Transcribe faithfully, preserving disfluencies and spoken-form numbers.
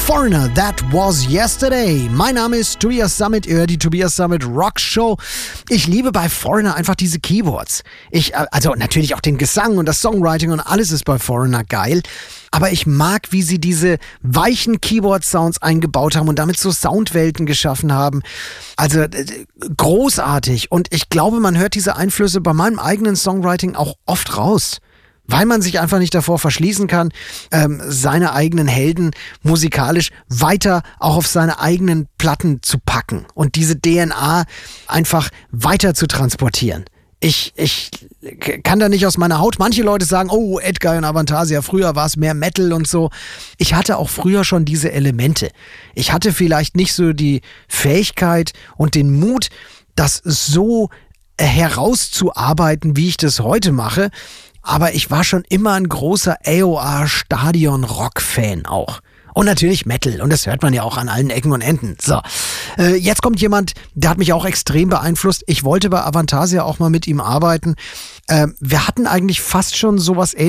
Foreigner, that was yesterday. Mein Name ist Tobias Summit, ihr hört die Tobias Summit Rock Show. Ich liebe bei Foreigner einfach diese Keyboards. Ich, also natürlich auch den Gesang und das Songwriting und alles ist bei Foreigner geil. Aber ich mag, wie sie diese weichen Keyboard-Sounds eingebaut haben und damit so Soundwelten geschaffen haben. Also äh, großartig. Und ich glaube, man hört diese Einflüsse bei meinem eigenen Songwriting auch oft raus. Weil man sich einfach nicht davor verschließen kann, ähm, seine eigenen Helden musikalisch weiter auch auf seine eigenen Platten zu packen und diese D N A einfach weiter zu transportieren. Ich, ich kann da nicht aus meiner Haut. Manche Leute sagen, oh, Edguy und Avantasia, früher war es mehr Metal und so. Ich hatte auch früher schon diese Elemente. Ich hatte vielleicht nicht so die Fähigkeit und den Mut, das so herauszuarbeiten, wie ich das heute mache. Aber ich war schon immer ein großer A O R-Stadion-Rock-Fan auch. Und natürlich Metal. Und das hört man ja auch an allen Ecken und Enden. So, äh, jetzt kommt jemand, der hat mich auch extrem beeinflusst. Ich wollte bei Avantasia auch mal mit ihm arbeiten. Äh, wir hatten eigentlich fast schon sowas Ähnliches